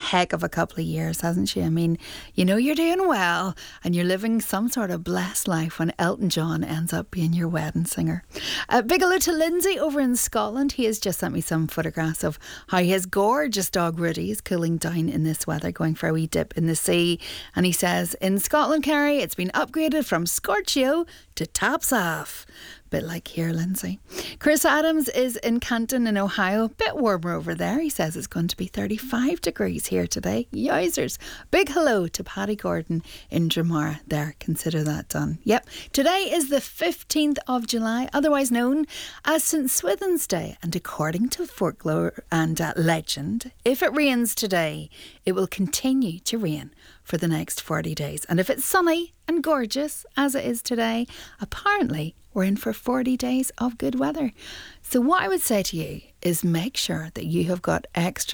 heck of a couple of years, hasn't she? I mean, you know you're doing well and you're living some sort of blessed life when Elton John ends up being your wedding singer. Big hello to Lindsay over in Scotland. He has just sent me some photographs of how his gorgeous dog Rudy is cooling down in this weather, going for a wee dip in the sea. And he says, in Scotland, Kerry, it's been upgraded from Scorchio to tops off. Bit like here, Lindsay. Chris Adams is in Canton in Ohio. Bit warmer over there. He says it's going to be 35 degrees here today. Yowzers. Big hello to Paddy Gordon in Dramara. There, consider that done. Yep. Today is the 15th of July, otherwise known as St. Swithin's Day. And according to folklore and legend, if it rains today, it will continue to rain for the next 40 days. And if it's sunny and gorgeous, as it is today, apparently we're in for 40 days of good weather. So what I would say to you is make sure that you have got extra